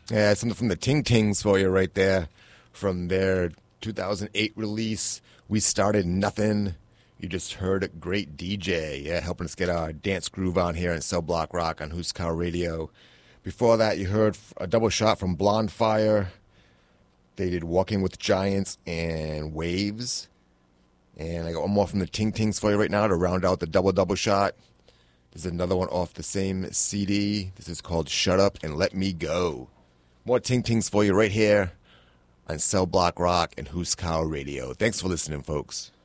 Yeah, something from the Ting Tings for you right there. From their 2008 release, We Started Nothing. You just heard a great DJ, yeah, helping us get our dance groove on here in Cell Block Rock on Who's Cow Radio. Before that, you heard a double shot from Blonde Fire. They did Walking with Giants and Waves. And I got one more from the Ting Tings for you right now to round out the double shot. There's another one off the same CD. This is called Shut Up and Let Me Go. More Ting Tings for you right here on Cell Block Rock and Who's Cow Radio. Thanks for listening, folks.